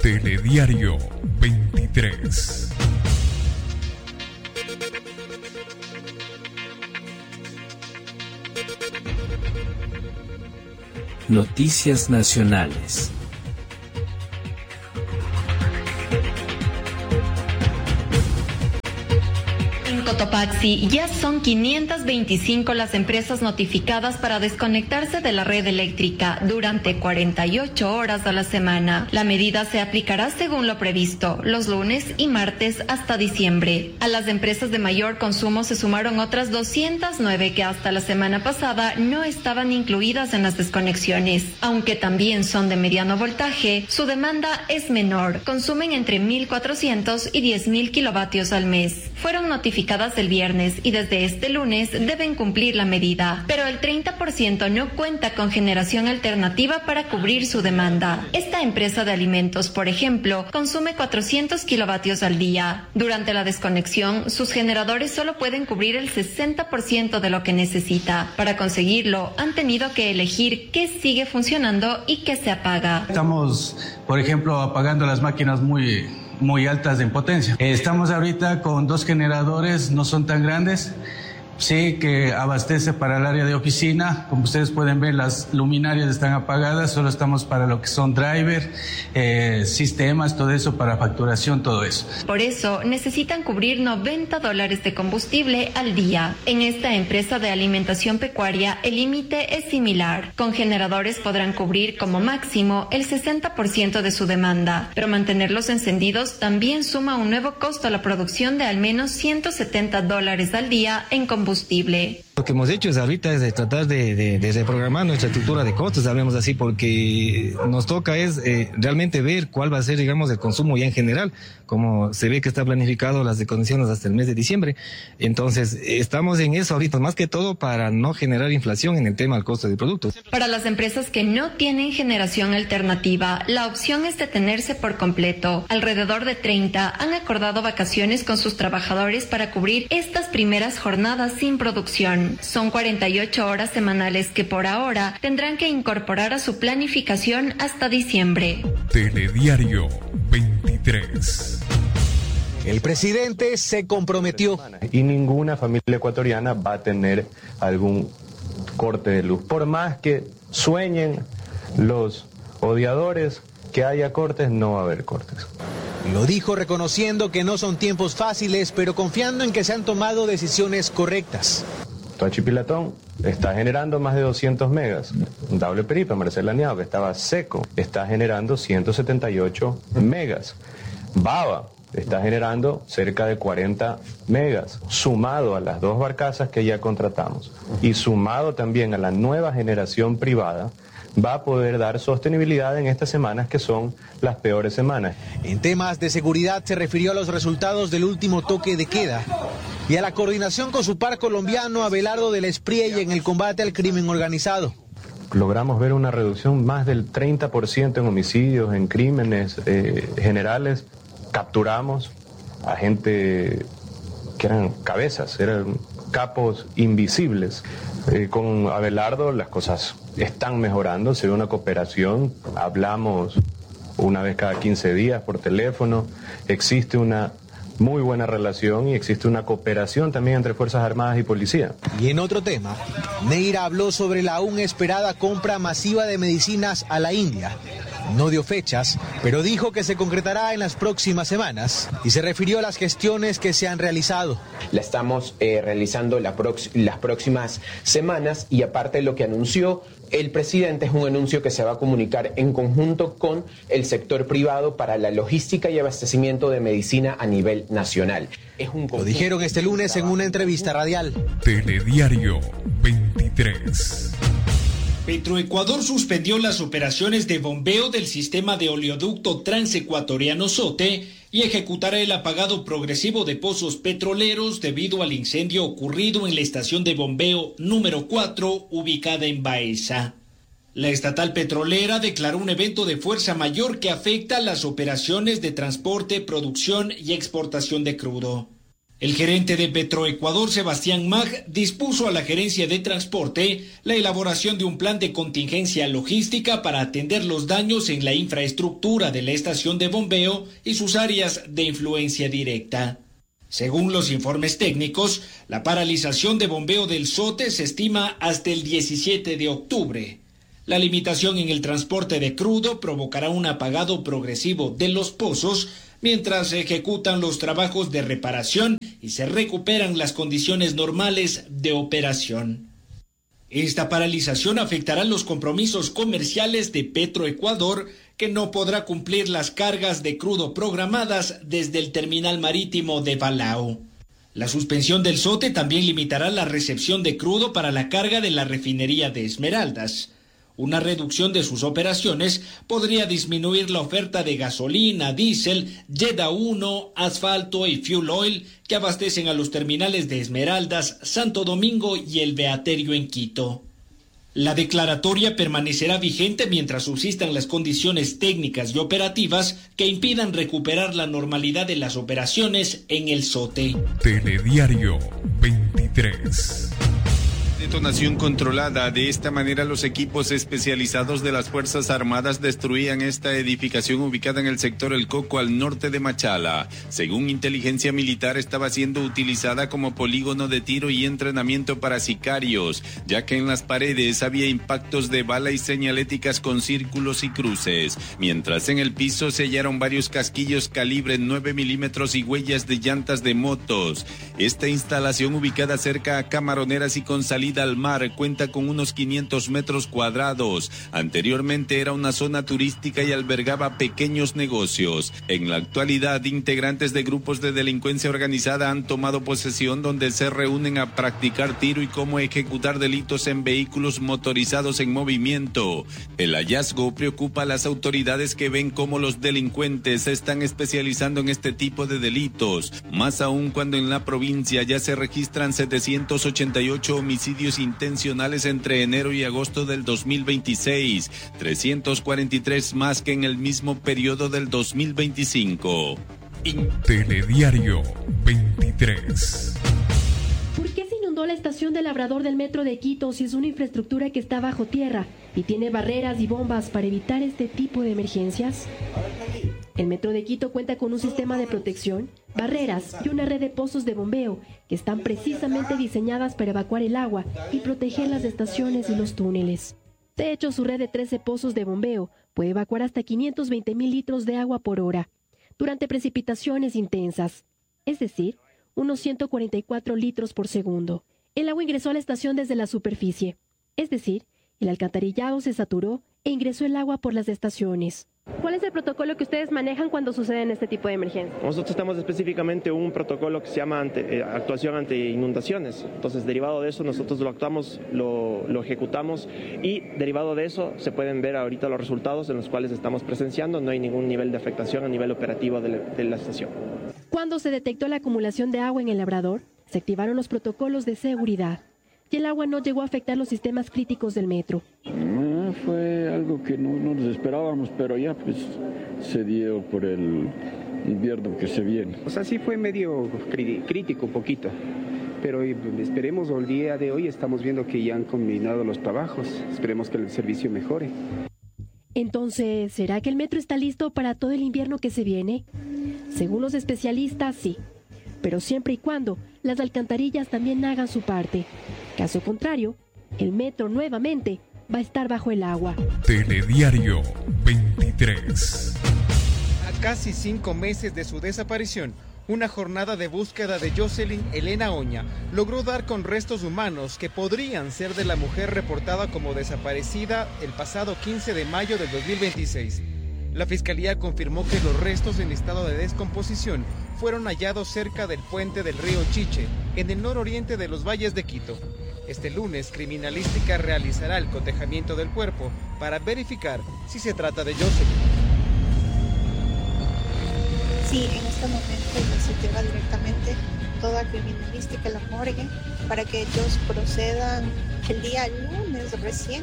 Telediario 23. Noticias nacionales. Cotopaxi, ya son 525 las empresas notificadas para desconectarse de la red eléctrica durante 48 horas a la semana. La medida se aplicará según lo previsto, los lunes y martes hasta diciembre. A las empresas de mayor consumo se sumaron otras 209 que hasta la semana pasada no estaban incluidas en las desconexiones. Aunque también son de mediano voltaje, su demanda es menor. Consumen entre 1.400 y 10.000 kilovatios al mes. Fueron notificadas el viernes y desde este lunes deben cumplir la medida, pero el 30% no cuenta con generación alternativa para cubrir su demanda. Esta empresa de alimentos, por ejemplo, consume 400 kilovatios al día. Durante la desconexión, sus generadores solo pueden cubrir el 60% de lo que necesita. Para conseguirlo, han tenido que elegir qué sigue funcionando y qué se apaga. Estamos, por ejemplo, apagando las máquinas muy altas en potencia. Estamos ahorita con 2 generadores, no son tan grandes, sí, que abastece para el área de oficina. Como ustedes pueden ver, las luminarias están apagadas, solo estamos para lo que son driver, sistemas, todo eso, para facturación, todo eso. Por eso necesitan cubrir $90 de combustible al día. En esta empresa de alimentación pecuaria, el límite es similar. Con generadores podrán cubrir como máximo el 60% de su demanda, pero mantenerlos encendidos también suma un nuevo costo a la producción de al menos $170 al día en combustible. Lo que hemos hecho ahorita es tratar de reprogramar nuestra estructura de costos, hablemos así, porque nos toca realmente ver cuál va a ser, digamos, el consumo ya en general, como se ve que está planificado las desconexiones hasta el mes de diciembre. Entonces, estamos en eso ahorita, más que todo para no generar inflación en el tema del costo de productos. Para las empresas que no tienen generación alternativa, la opción es detenerse por completo. Alrededor de 30 han acordado vacaciones con sus trabajadores para cubrir estas primeras jornadas sin producción. Son 48 horas semanales que por ahora tendrán que incorporar a su planificación hasta diciembre. Telediario 23. El presidente se comprometió. Y ninguna familia ecuatoriana va a tener algún corte de luz. Por más que sueñen los odiadores que haya cortes, no va a haber cortes. Lo dijo reconociendo que no son tiempos fáciles, pero confiando en que se han tomado decisiones correctas. Toachipilatón está generando más de 200 megas. Daule Peripa, Marcela Niao, que estaba seco, está generando 178 megas. Baba está generando cerca de 40 megas, sumado a las 2 barcazas que ya contratamos y sumado también a la nueva generación privada, va a poder dar sostenibilidad en estas semanas que son las peores semanas. En temas de seguridad se refirió a los resultados del último toque de queda y a la coordinación con su par colombiano Abelardo del Espriella en el combate al crimen organizado. Logramos ver una reducción más del 30% en homicidios, en crímenes generales. Capturamos a gente que eran cabezas, eran capos invisibles. Con Abelardo las cosas están mejorando, se ve una cooperación, hablamos una vez cada 15 días por teléfono, existe una muy buena relación y existe una cooperación también entre Fuerzas Armadas y Policía. Y en otro tema, Neira habló sobre la aún esperada compra masiva de medicinas a la India. No dio fechas, pero dijo que se concretará en las próximas semanas y se refirió a las gestiones que se han realizado. La estamos realizando las próximas semanas y aparte de lo que anunció el presidente, es un anuncio que se va a comunicar en conjunto con el sector privado para la logística y abastecimiento de medicina a nivel nacional. Lo dijeron este lunes en una entrevista radial. Telediario 23. Petroecuador suspendió las operaciones de bombeo del sistema de oleoducto transecuatoriano SOTE y ejecutará el apagado progresivo de pozos petroleros debido al incendio ocurrido en la estación de bombeo número 4 ubicada en Baeza. La estatal petrolera declaró un evento de fuerza mayor que afecta las operaciones de transporte, producción y exportación de crudo. El gerente de Petroecuador, Sebastián Mag, dispuso a la gerencia de transporte la elaboración de un plan de contingencia logística para atender los daños en la infraestructura de la estación de bombeo y sus áreas de influencia directa. Según los informes técnicos, la paralización de bombeo del SOTE se estima hasta el 17 de octubre. La limitación en el transporte de crudo provocará un apagado progresivo de los pozos mientras se ejecutan los trabajos de reparación y se recuperan las condiciones normales de operación. Esta paralización afectará los compromisos comerciales de Petroecuador, que no podrá cumplir las cargas de crudo programadas desde el terminal marítimo de Balao. La suspensión del SOTE también limitará la recepción de crudo para la carga de la refinería de Esmeraldas. Una reducción de sus operaciones podría disminuir la oferta de gasolina, diésel, Yeda 1, asfalto y fuel oil que abastecen a los terminales de Esmeraldas, Santo Domingo y el Beaterio en Quito. La declaratoria permanecerá vigente mientras subsistan las condiciones técnicas y operativas que impidan recuperar la normalidad de las operaciones en el SOTE. Telediario 23. Detonación controlada. De esta manera, los equipos especializados de las Fuerzas Armadas destruían esta edificación ubicada en el sector El Coco, al norte de Machala. Según inteligencia militar, estaba siendo utilizada como polígono de tiro y entrenamiento para sicarios, ya que en las paredes había impactos de bala y señaléticas con círculos y cruces, mientras en el piso se hallaron varios casquillos calibre 9 milímetros y huellas de llantas de motos. Esta instalación, ubicada cerca a Camaroneras y con salida al mar, cuenta con unos 500 metros cuadrados. Anteriormente era una zona turística y albergaba pequeños negocios. En la actualidad, integrantes de grupos de delincuencia organizada han tomado posesión, donde se reúnen a practicar tiro y cómo ejecutar delitos en vehículos motorizados en movimiento. El hallazgo preocupa a las autoridades, que ven cómo los delincuentes se están especializando en este tipo de delitos, más aún cuando en la provincia ya se registran 788 homicidios intencionales entre enero y agosto del 2026, 343 más que en el mismo periodo del 2025. Telediario 23. ¿Por qué se inundó la estación del Labrador del Metro de Quito si es una infraestructura que está bajo tierra y tiene barreras y bombas para evitar este tipo de emergencias? El Metro de Quito cuenta con un sistema de protección, barreras y una red de pozos de bombeo que están precisamente diseñadas para evacuar el agua y proteger las estaciones y los túneles. De hecho, su red de 13 pozos de bombeo puede evacuar hasta 520,000 litros de agua por hora durante precipitaciones intensas, es decir, unos 144 litros por segundo. El agua ingresó a la estación desde la superficie, es decir, el alcantarillado se saturó e ingresó el agua por las estaciones. ¿Cuál es el protocolo que ustedes manejan cuando suceden este tipo de emergencias? Nosotros tenemos específicamente un protocolo que se llama actuación ante inundaciones. Entonces, derivado de eso, nosotros lo actuamos, lo ejecutamos, y derivado de eso se pueden ver ahorita los resultados en los cuales estamos presenciando. No hay ningún nivel de afectación a nivel operativo de la estación. Cuando se detectó la acumulación de agua en el Labrador, se activaron los protocolos de seguridad y el agua no llegó a afectar los sistemas críticos del metro. Fue algo que no nos esperábamos, pero ya pues se dio por el invierno que se viene. O sea, sí fue medio crítico, poquito, pero esperemos, el día de hoy estamos viendo que ya han combinado los trabajos, esperemos que el servicio mejore. Entonces, ¿será que el metro está listo para todo el invierno que se viene? Según los especialistas, sí, pero siempre y cuando las alcantarillas también hagan su parte. Caso contrario, el metro nuevamente va a estar bajo el agua. Telediario 23. A casi 5 meses de su desaparición, una jornada de búsqueda de Jocelyn Elena Oña logró dar con restos humanos que podrían ser de la mujer reportada como desaparecida el pasado 15 de mayo del 2026. La Fiscalía confirmó que los restos en estado de descomposición fueron hallados cerca del puente del río Chiche, en el nororiente de los valles de Quito. Este lunes, Criminalística realizará el cotejamiento del cuerpo para verificar si se trata de Jocelyn. Sí, en este momento ya se lleva directamente toda Criminalística a la morgue para que ellos procedan el día lunes recién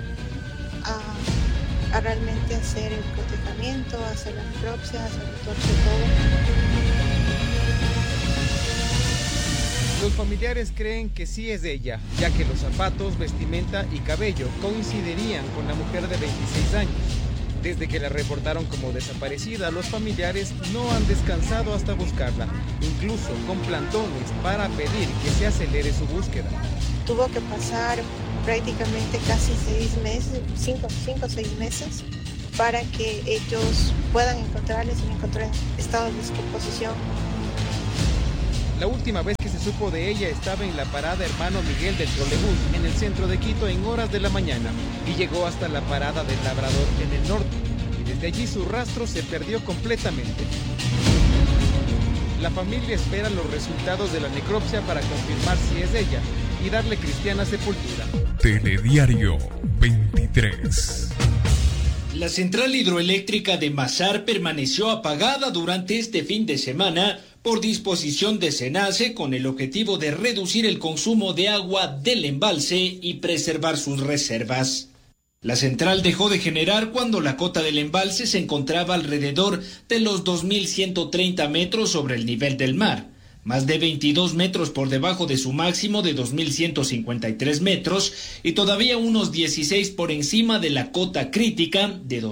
a realmente hacer el cotejamiento, hacer la necropsia, hacer el torso, todo. Los familiares creen que sí es ella, ya que los zapatos, vestimenta y cabello coincidirían con la mujer de 26 años. Desde que la reportaron como desaparecida, los familiares no han descansado hasta buscarla, incluso con plantones para pedir que se acelere su búsqueda. Tuvo que pasar prácticamente casi 6 meses, 5 o 6 meses, para que ellos puedan encontrarla sin encontrar en estado de descomposición. La última vez que se supo de ella estaba en la parada Hermano Miguel del trolebús en el centro de Quito en horas de la mañana y llegó hasta la parada del Labrador en el norte y desde allí su rastro se perdió completamente. La familia espera los resultados de la necropsia para confirmar si es ella y darle cristiana sepultura. Telediario 23. La central hidroeléctrica de Mazar permaneció apagada durante este fin de semana por disposición de SENACE con el objetivo de reducir el consumo de agua del embalse y preservar sus reservas. La central dejó de generar cuando la cota del embalse se encontraba alrededor de los 2.130 metros sobre el nivel del mar, más de 22 metros por debajo de su máximo de 2.153 metros y todavía unos 16 por encima de la cota crítica de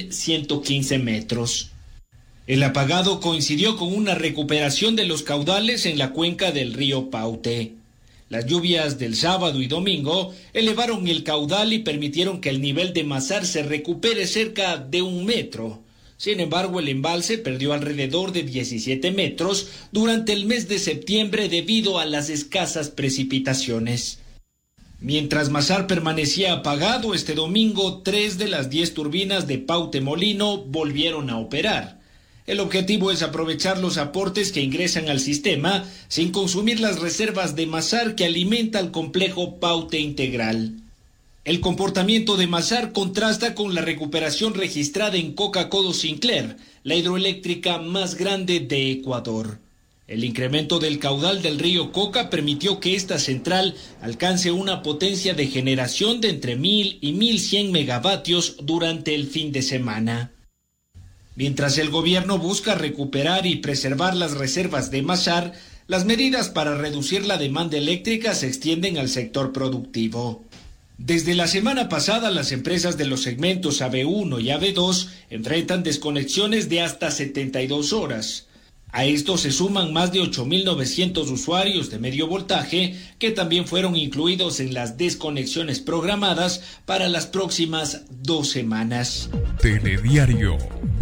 2.115 metros. El apagado coincidió con una recuperación de los caudales en la cuenca del río Paute. Las lluvias del sábado y domingo elevaron el caudal y permitieron que el nivel de Mazar se recupere cerca de 1 metro. Sin embargo, el embalse perdió alrededor de 17 metros durante el mes de septiembre debido a las escasas precipitaciones. Mientras Mazar permanecía apagado, este domingo 3 de las 10 turbinas de Paute Molino volvieron a operar. El objetivo es aprovechar los aportes que ingresan al sistema sin consumir las reservas de Mazar que alimenta el complejo Paute Integral. El comportamiento de Mazar contrasta con la recuperación registrada en Coca-Codo Sinclair, la hidroeléctrica más grande de Ecuador. El incremento del caudal del río Coca permitió que esta central alcance una potencia de generación de entre 1.000 y 1.100 megavatios durante el fin de semana. Mientras el gobierno busca recuperar y preservar las reservas de Mazar, las medidas para reducir la demanda eléctrica se extienden al sector productivo. Desde la semana pasada, las empresas de los segmentos AB1 y AB2 enfrentan desconexiones de hasta 72 horas. A esto se suman más de 8.900 usuarios de medio voltaje que también fueron incluidos en las desconexiones programadas para las próximas 2 semanas. Telediario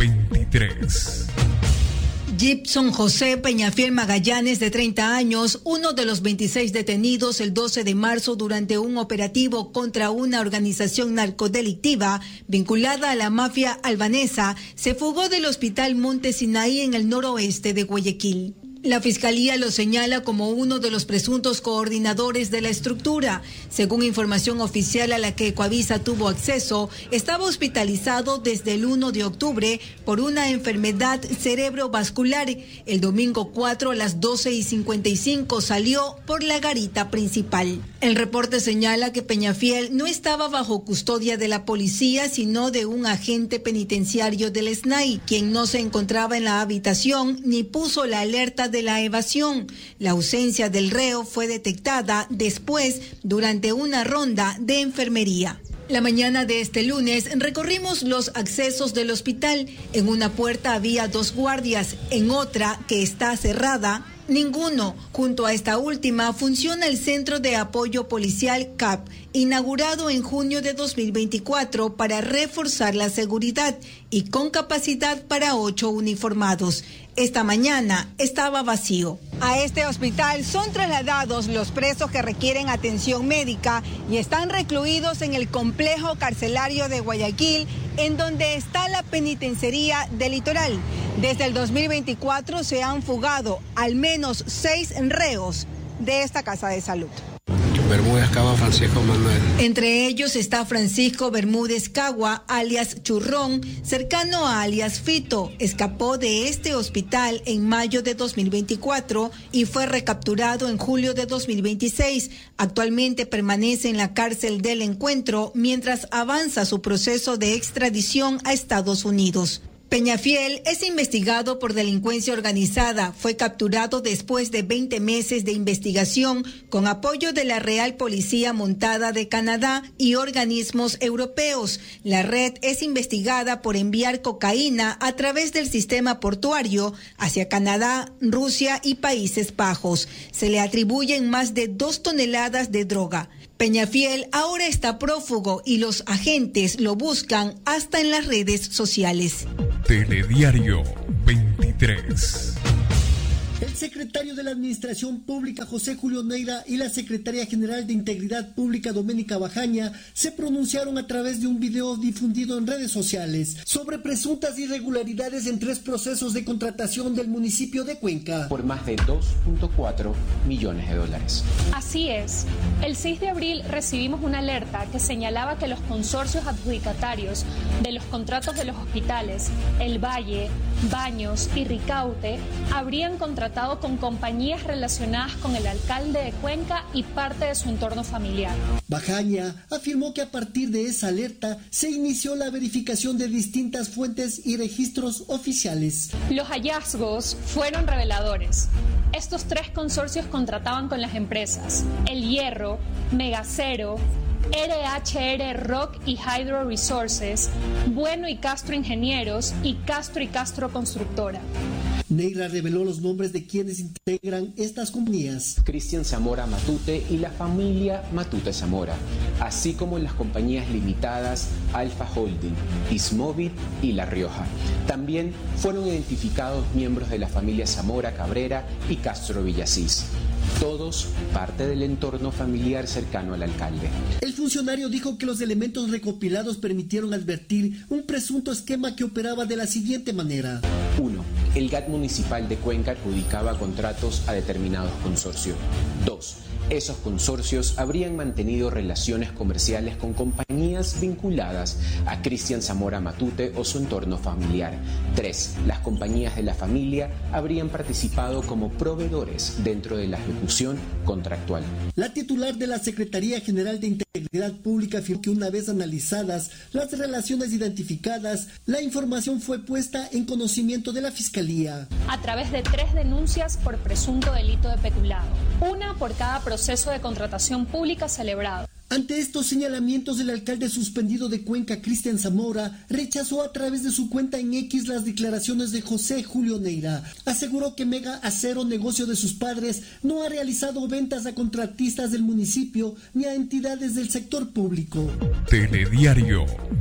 23. Gibson José Peñafiel Magallanes, de 30 años, uno de los 26 detenidos el 12 de marzo durante un operativo contra una organización narcodelictiva vinculada a la mafia albanesa, se fugó del hospital Monte Sinaí en el noroeste de Guayaquil. La fiscalía lo señala como uno de los presuntos coordinadores de la estructura. Según información oficial a la que Ecuavisa tuvo acceso, estaba hospitalizado desde el 1 de octubre por una enfermedad cerebrovascular. El domingo 4 a las 12:55 salió por la garita principal. El reporte señala que Peñafiel no estaba bajo custodia de la policía, sino de un agente penitenciario del SNAI, quien no se encontraba en la habitación ni puso la alerta de la evasión. La ausencia del reo fue detectada después durante una ronda de enfermería. La mañana de este lunes recorrimos los accesos del hospital. En una puerta había 2 guardias, en otra, que está cerrada, ninguno. Junto a esta última funciona el Centro de Apoyo Policial CAP, inaugurado en junio de 2024 para reforzar la seguridad y con capacidad para 8 uniformados. Esta mañana estaba vacío. A este hospital son trasladados los presos que requieren atención médica y están recluidos en el complejo carcelario de Guayaquil, en donde está la penitenciaría del Litoral. Desde el 2024 se han fugado al menos 6 reos de esta casa de salud. Bermúdez Cagua, Francisco Manuel. Entre ellos está Francisco Bermúdez Cagua, alias Churrón, cercano a alias Fito. Escapó de este hospital en mayo de 2024 y fue recapturado en julio de 2026. Actualmente permanece en la cárcel del Encuentro mientras avanza su proceso de extradición a Estados Unidos. Peñafiel es investigado por delincuencia organizada. Fue capturado después de 20 meses de investigación con apoyo de la Real Policía Montada de Canadá y organismos europeos. La red es investigada por enviar cocaína a través del sistema portuario hacia Canadá, Rusia y Países Bajos. Se le atribuyen más de 2 toneladas de droga. Peñafiel ahora está prófugo y los agentes lo buscan hasta en las redes sociales. Telediario 23. El secretario de la Administración Pública, José Julio Neira, y la secretaria general de Integridad Pública, Doménica Bajaña, se pronunciaron a través de un video difundido en redes sociales sobre presuntas irregularidades en 3 procesos de contratación del municipio de Cuenca. Por más de 2.4 millones de dólares. Así es. El 6 de abril recibimos una alerta que señalaba que los consorcios adjudicatarios de los contratos de los hospitales El Valle, Baños y Ricaute habrían contratado con compañías relacionadas con el alcalde de Cuenca y parte de su entorno familiar. Bajaña afirmó que a partir de esa alerta se inició la verificación de distintas fuentes y registros oficiales. Los hallazgos fueron reveladores. Estos 3 consorcios contrataban con las empresas El Hierro, Megacero, RHR Rock y Hydro Resources, Bueno y Castro Ingenieros y Castro Constructora. Neira reveló los nombres de quienes integran estas compañías. Cristian Zamora Matute y la familia Matute Zamora, así como las compañías limitadas Alfa Holding, Ismovit y La Rioja. También fueron identificados miembros de la familia Zamora Cabrera y Castro Villasís. Todos parte del entorno familiar cercano al alcalde. El funcionario dijo que los elementos recopilados permitieron advertir un presunto esquema que operaba de la siguiente manera. 1. El GAT municipal de Cuenca adjudicaba contratos a determinados consorcios. 2. Esos consorcios habrían mantenido relaciones comerciales con compañías vinculadas a Cristian Zamora Matute o su entorno familiar. 3. Las compañías de la familia habrían participado como proveedores dentro de la ejecución contractual. La titular de la Secretaría General de Integridad Pública afirmó que una vez analizadas las relaciones identificadas, la información fue puesta en conocimiento de la Fiscalía. A través de 3 denuncias por presunto delito de peculado, una por cada proceso de contratación pública celebrado. Ante estos señalamientos, el alcalde suspendido de Cuenca, Cristian Zamora, rechazó a través de su cuenta en X las declaraciones de José Julio Neira. Aseguró que Mega Acero, negocio de sus padres, no ha realizado ventas a contratistas del municipio ni a entidades del sector público. Telediario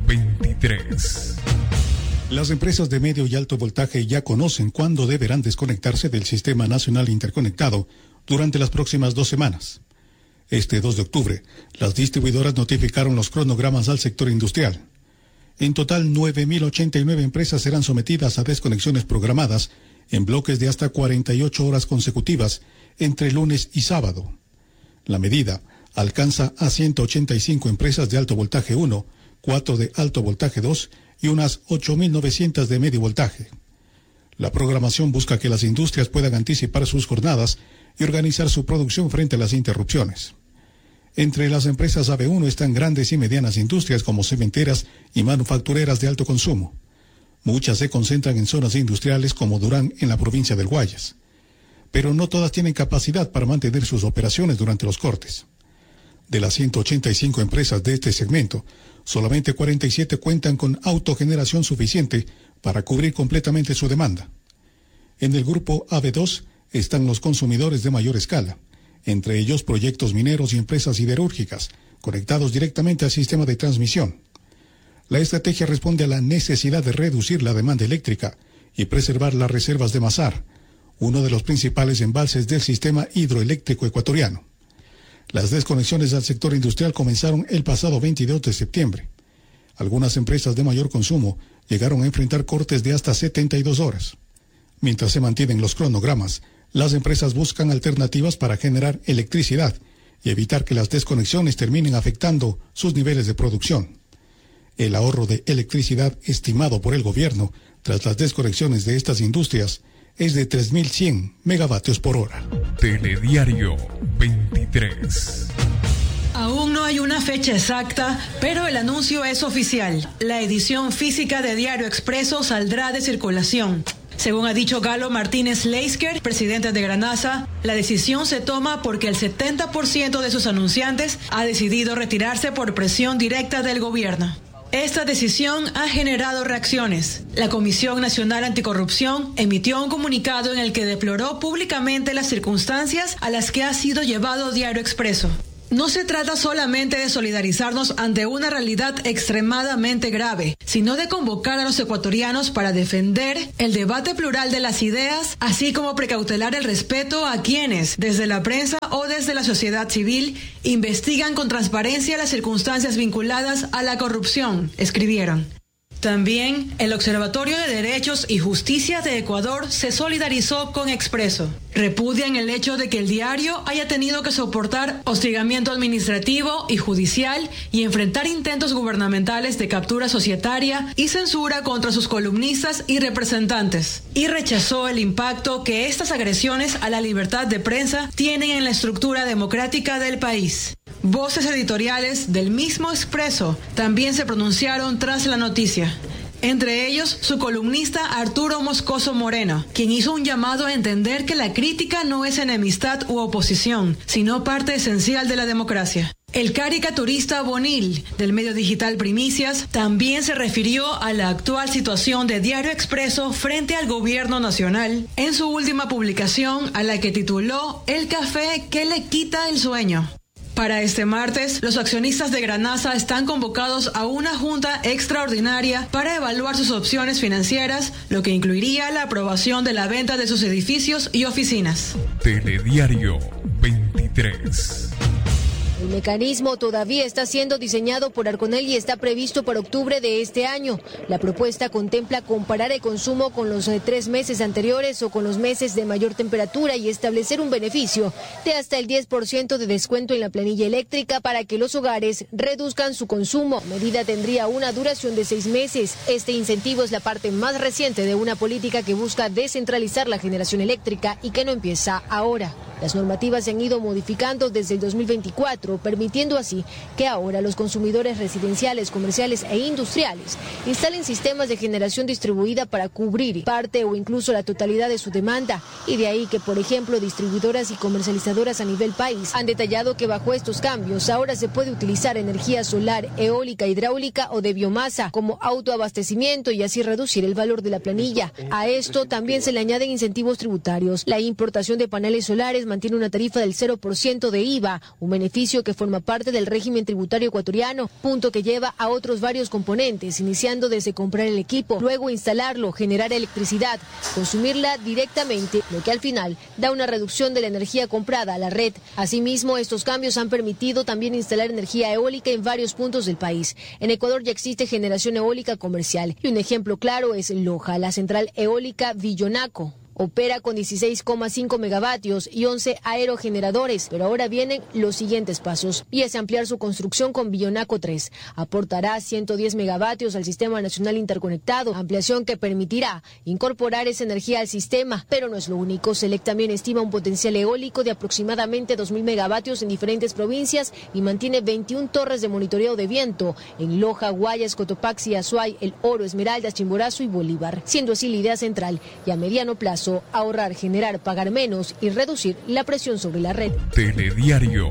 23. Las empresas de medio y alto voltaje ya conocen cuándo deberán desconectarse del Sistema Nacional Interconectado durante las próximas 2 semanas. Este 2 de octubre, las distribuidoras notificaron los cronogramas al sector industrial. En total, 9.089 empresas serán sometidas a desconexiones programadas en bloques de hasta 48 horas consecutivas entre lunes y sábado. La medida alcanza a 185 empresas de alto voltaje 1, 4 de alto voltaje 2 y unas 8.900 de medio voltaje. La programación busca que las industrias puedan anticipar sus jornadas y organizar su producción frente a las interrupciones. Entre las empresas AB1 están grandes y medianas industrias como cementeras y manufactureras de alto consumo. Muchas se concentran en zonas industriales como Durán en la provincia del Guayas. Pero no todas tienen capacidad para mantener sus operaciones durante los cortes. De las 185 empresas de este segmento, solamente 47 cuentan con autogeneración suficiente para cubrir completamente su demanda. En el grupo AB2 están los consumidores de mayor escala, entre ellos proyectos mineros y empresas siderúrgicas, conectados directamente al sistema de transmisión. La estrategia responde a la necesidad de reducir la demanda eléctrica y preservar las reservas de Mazar, uno de los principales embalses del sistema hidroeléctrico ecuatoriano. Las desconexiones al sector industrial comenzaron el pasado 22 de septiembre. Algunas empresas de mayor consumo llegaron a enfrentar cortes de hasta 72 horas. Mientras se mantienen los cronogramas, las empresas buscan alternativas para generar electricidad y evitar que las desconexiones terminen afectando sus niveles de producción. El ahorro de electricidad estimado por el gobierno tras las desconexiones de estas industrias es de 3.100 megavatios por hora. Telediario 23. Aún no hay una fecha exacta, pero el anuncio es oficial. La edición física de Diario Expreso saldrá de circulación. Según ha dicho Galo Martínez Leisker, presidente de Granasa, la decisión se toma porque el 70% de sus anunciantes ha decidido retirarse por presión directa del gobierno. Esta decisión ha generado reacciones. La Comisión Nacional Anticorrupción emitió un comunicado en el que deploró públicamente las circunstancias a las que ha sido llevado Diario Expreso. No se trata solamente de solidarizarnos ante una realidad extremadamente grave, sino de convocar a los ecuatorianos para defender el debate plural de las ideas, así como precautelar el respeto a quienes, desde la prensa o desde la sociedad civil, investigan con transparencia las circunstancias vinculadas a la corrupción, escribieron. También el Observatorio de Derechos y Justicia de Ecuador se solidarizó con Expreso. Repudian el hecho de que el diario haya tenido que soportar hostigamiento administrativo y judicial y enfrentar intentos gubernamentales de captura societaria y censura contra sus columnistas y representantes. Y rechazó el impacto que estas agresiones a la libertad de prensa tienen en la estructura democrática del país. Voces editoriales del mismo Expreso también se pronunciaron tras la noticia. Entre ellos, su columnista Arturo Moscoso Moreno, quien hizo un llamado a entender que la crítica no es enemistad u oposición, sino parte esencial de la democracia. El caricaturista Bonil, del medio digital Primicias, también se refirió a la actual situación de Diario Expreso frente al gobierno nacional en su última publicación, a la que tituló El café que le quita el sueño. Para este martes, los accionistas de Granasa están convocados a una junta extraordinaria para evaluar sus opciones financieras, lo que incluiría la aprobación de la venta de sus edificios y oficinas. Telediario 23. El mecanismo todavía está siendo diseñado por Arconel y está previsto para octubre de este año. La propuesta contempla comparar el consumo con los 3 meses anteriores o con los meses de mayor temperatura y establecer un beneficio de hasta el 10% de descuento en la planilla eléctrica para que los hogares reduzcan su consumo. La medida tendría una duración de 6 meses. Este incentivo es la parte más reciente de una política que busca descentralizar la generación eléctrica y que no empieza ahora. Las normativas se han ido modificando desde el 2024, permitiendo así que ahora los consumidores residenciales, comerciales e industriales instalen sistemas de generación distribuida para cubrir parte o incluso la totalidad de su demanda. Y de ahí que, por ejemplo, distribuidoras y comercializadoras a nivel país han detallado que bajo estos cambios ahora se puede utilizar energía solar, eólica, hidráulica o de biomasa como autoabastecimiento y así reducir el valor de la planilla. A esto también se le añaden incentivos tributarios. La importación de paneles solares mantiene una tarifa del 0% de IVA, un beneficio que forma parte del régimen tributario ecuatoriano, punto que lleva a otros varios componentes, iniciando desde comprar el equipo, luego instalarlo, generar electricidad, consumirla directamente, lo que al final da una reducción de la energía comprada a la red. Asimismo, estos cambios han permitido también instalar energía eólica en varios puntos del país. En Ecuador ya existe generación eólica comercial y un ejemplo claro es Loja, la central eólica Villonaco. Opera con 16,5 megavatios y 11 aerogeneradores, pero ahora vienen los siguientes pasos. Y es ampliar su construcción con Villonaco 3. Aportará 110 megavatios al Sistema Nacional Interconectado, ampliación que permitirá incorporar esa energía al sistema. Pero no es lo único. Selec también estima un potencial eólico de aproximadamente 2.000 megavatios en diferentes provincias y mantiene 21 torres de monitoreo de viento en Loja, Guayas, Cotopaxi, Azuay, El Oro, Esmeraldas, Chimborazo y Bolívar. Siendo así la idea central y a mediano plazo ahorrar, generar, pagar menos y reducir la presión sobre la red. Telediario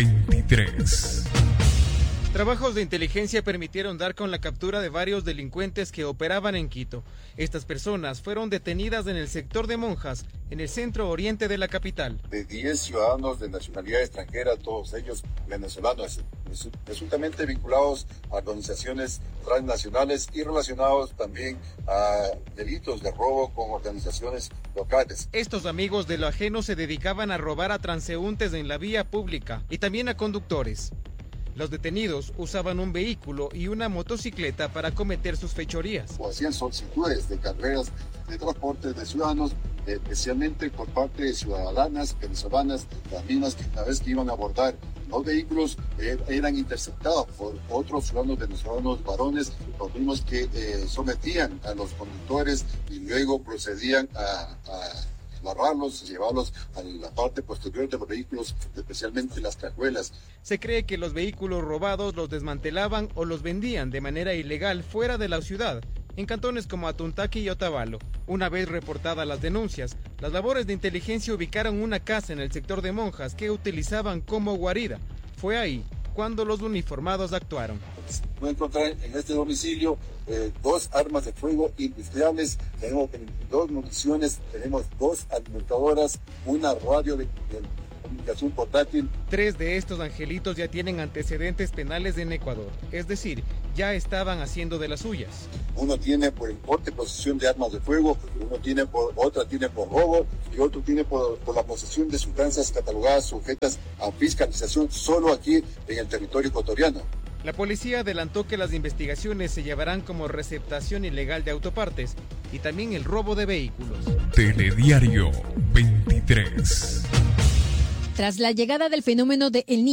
23. Trabajos de inteligencia permitieron dar con la captura de varios delincuentes que operaban en Quito. Estas personas fueron detenidas en el sector de Monjas, en el centro oriente de la capital. De 10 ciudadanos de nacionalidad extranjera, todos ellos venezolanos, presuntamente vinculados a organizaciones transnacionales y relacionados también a delitos de robo con organizaciones locales. Estos amigos de lo ajeno se dedicaban a robar a transeúntes en la vía pública y también a conductores. Los detenidos usaban un vehículo y una motocicleta para cometer sus fechorías. O hacían solicitudes de carreras de transporte de ciudadanos, especialmente por parte de ciudadanas venezolanas, las mismas que una vez que iban a abordar los vehículos eran interceptados por otros ciudadanos venezolanos varones, los mismos que sometían a los conductores y luego procedían a amarrarlos, llevarlos a la parte posterior de los vehículos, especialmente las cajuelas. Se cree que los vehículos robados los desmantelaban o los vendían de manera ilegal fuera de la ciudad, en cantones como Atuntaqui y Otavalo. Una vez reportadas las denuncias, las labores de inteligencia ubicaron una casa en el sector de Monjas que utilizaban como guarida. Fue ahí cuando los uniformados actuaron. Voy a encontrar en este domicilio 2 armas de fuego industriales, tenemos 22 municiones, tenemos 2 alimentadoras, una radio de comunicación portátil. 3 de estos angelitos ya tienen antecedentes penales en Ecuador, es decir, ya estaban haciendo de las suyas. Uno tiene por el porte y posesión de armas de fuego, otra tiene por robo y otro tiene por la posesión de sustancias catalogadas sujetas a fiscalización solo aquí en el territorio ecuatoriano. La policía adelantó que las investigaciones se llevarán como receptación ilegal de autopartes y también el robo de vehículos. Telediario 23. Tras la llegada del fenómeno de El Niño